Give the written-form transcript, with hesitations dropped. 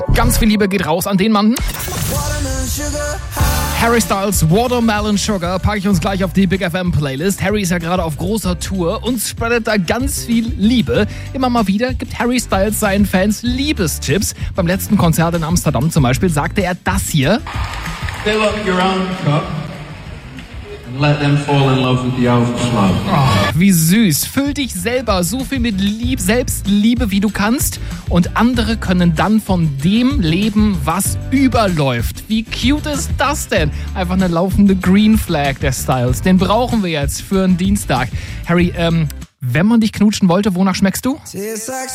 Ganz viel Liebe geht raus an den Mann. Harry Styles, Watermelon Sugar, packe ich uns gleich auf die Big FM Playlist. Harry ist ja gerade auf großer Tour und spreadet da ganz viel Liebe. Immer mal wieder gibt Harry Styles seinen Fans Liebestipps. Beim letzten Konzert in Amsterdam zum Beispiel sagte er das hier. Fill up your own cup and let them fall in love with the overflow. Oh, wie süß. Füll dich selber so viel mit Selbstliebe, wie du kannst. Und andere können dann von dem leben, was überläuft. Wie cute ist das denn? Einfach eine laufende Green Flag der Styles. Den brauchen wir jetzt für einen Dienstag. Harry, wenn man dich knutschen wollte, wonach schmeckst du?